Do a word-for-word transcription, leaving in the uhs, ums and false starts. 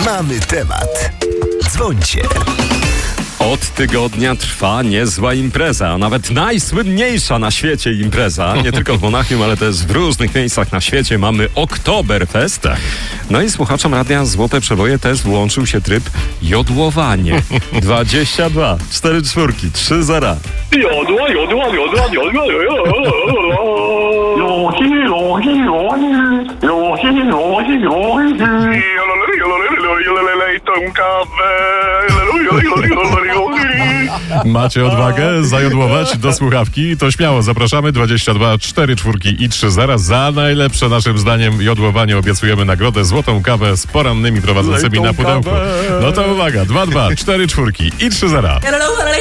Mamy temat. Dzwońcie. Od tygodnia trwa niezła impreza, a nawet najsłynniejsza na świecie impreza. Nie tylko w Monachium, ale też w różnych miejscach na świecie mamy Oktoberfest. No i słuchaczom Radia Złote Przeboje też włączył się tryb jodłowanie. dwadzieścia dwa, cztery czwórki, trzy zera. Jodła, jodła, jodła, jodła, tą kawę. Macie odwagę zajodłować do słuchawki? To śmiało zapraszamy. dwadzieścia dwa, cztery czwórki i trzy zera. Za najlepsze naszym zdaniem jodłowanie obiecujemy nagrodę złotą kawę z porannymi prowadzącymi na pudełku. No to uwaga, dwa dwa, cztery czwórki i trzy zera.